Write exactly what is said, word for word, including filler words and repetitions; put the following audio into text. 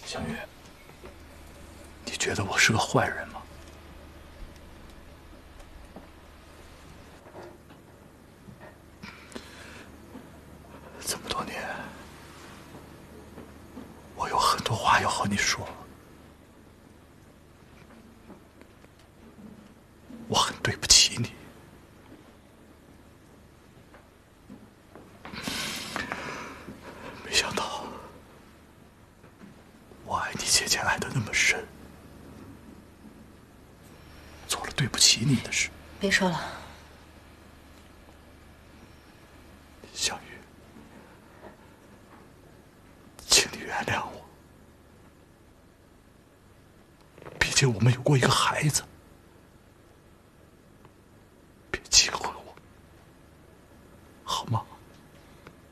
小雨，你觉得我是个坏人吗？这么多年，我有很多话要和你说。我很对不起你。没想到，我爱你姐姐爱得那么深，做了对不起你的事。 别说了， 小雨，请你原谅我。毕竟我们有过一个孩子。